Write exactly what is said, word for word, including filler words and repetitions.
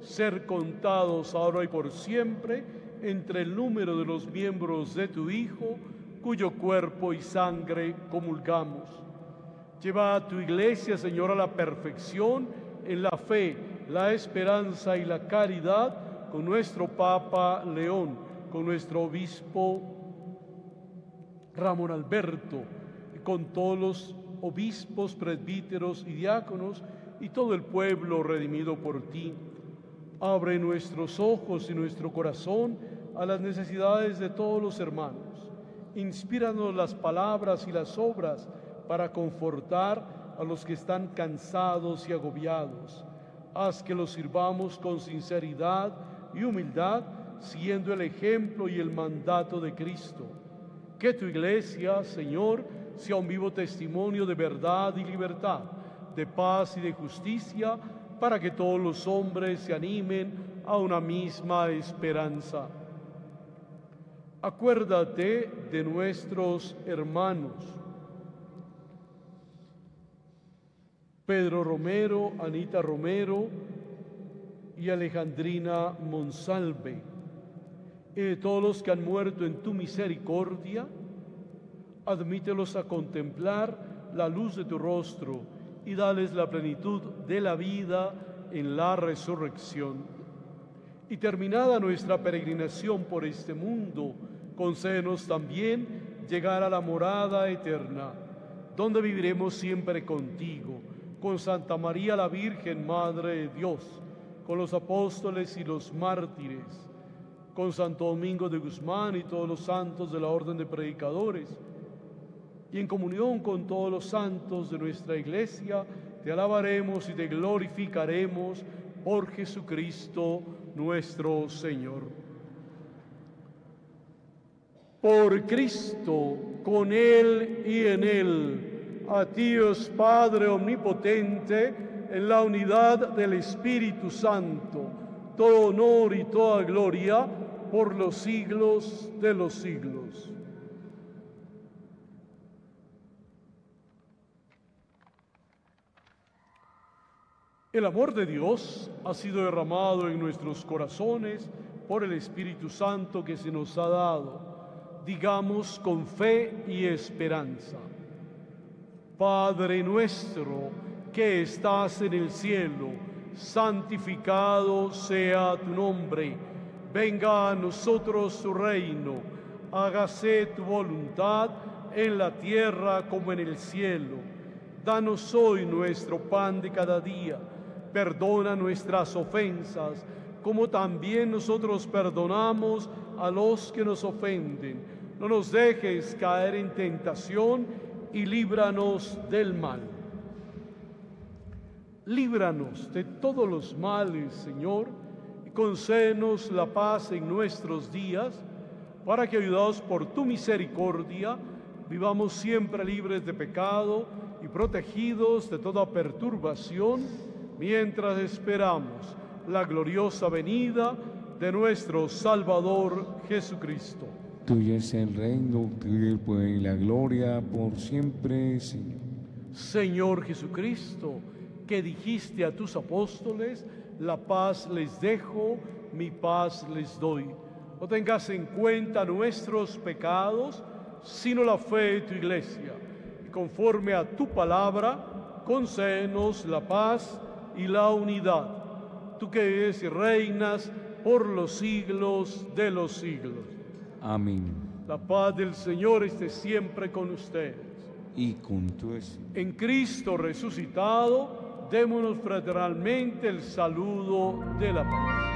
ser contados ahora y por siempre entre el número de los miembros de tu Hijo, cuyo cuerpo y sangre comulgamos. Lleva a tu iglesia, Señor, a la perfección en la fe, la esperanza y la caridad, con nuestro Papa León, con nuestro obispo Ramón Alberto, y con todos los obispos, presbíteros y diáconos, y todo el pueblo redimido por ti. Abre nuestros ojos y nuestro corazón a las necesidades de todos los hermanos. Inspíranos las palabras y las obras para confortar a los que están cansados y agobiados. Haz que los sirvamos con sinceridad y humildad, siguiendo el ejemplo y el mandato de Cristo. Que tu iglesia, Señor, sea un vivo testimonio de verdad y libertad, de paz y de justicia, para que todos los hombres se animen a una misma esperanza. Acuérdate de nuestros hermanos Pedro Romero, Anita Romero y Alejandrina Monsalve, y de todos los que han muerto en tu misericordia. Admítelos a contemplar la luz de tu rostro y dales la plenitud de la vida en la resurrección. Y terminada nuestra peregrinación por este mundo, concédenos también llegar a la morada eterna, donde viviremos siempre contigo, con Santa María la Virgen, Madre de Dios, con los apóstoles y los mártires, con Santo Domingo de Guzmán y todos los santos de la orden de predicadores, y en comunión con todos los santos de nuestra Iglesia, te alabaremos y te glorificaremos por Jesucristo nuestro Señor. Por Cristo, con Él y en Él, a ti, Dios Padre omnipotente, en la unidad del Espíritu Santo, todo honor y toda gloria por los siglos de los siglos. El amor de Dios ha sido derramado en nuestros corazones por el Espíritu Santo que se nos ha dado. Digamos con fe y esperanza: Padre nuestro que estás en el cielo, santificado sea tu nombre. Venga a nosotros tu reino. Hágase tu voluntad en la tierra como en el cielo. Danos hoy nuestro pan de cada día. Perdona nuestras ofensas, como también nosotros perdonamos a los que nos ofenden. No nos dejes caer en tentación y líbranos del mal. Líbranos de todos los males, Señor, y concédenos la paz en nuestros días, para que, ayudados por tu misericordia, vivamos siempre libres de pecado y protegidos de toda perturbación, mientras esperamos la gloriosa venida de nuestro Salvador Jesucristo. Tuyo es el reino, tuyo el poder y la gloria por siempre, Señor. Señor Jesucristo, que dijiste a tus apóstoles: la paz les dejo, mi paz les doy. No tengas en cuenta nuestros pecados, sino la fe de tu iglesia. Y conforme a tu palabra, concédenos la paz y la unidad, tú que vives y reinas por los siglos de los siglos. Amén. La paz del Señor esté siempre con ustedes. Y con tu espíritu. En Cristo resucitado, démonos fraternalmente el saludo de la paz.